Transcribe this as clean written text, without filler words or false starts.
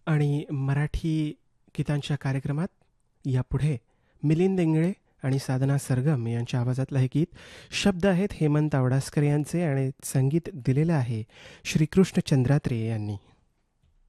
आणि मराठी गीतांच्या कार्यक्रमात यापुढे मिलिंद इंगळे आणि साधना सरगम यांच्या आवाजातलं हे गीत. शब्द आहेत हेमंत आवडासकर यांचे आणि संगीत दिलेलं आहे श्रीकृष्ण चंद्रात्रे यांनी.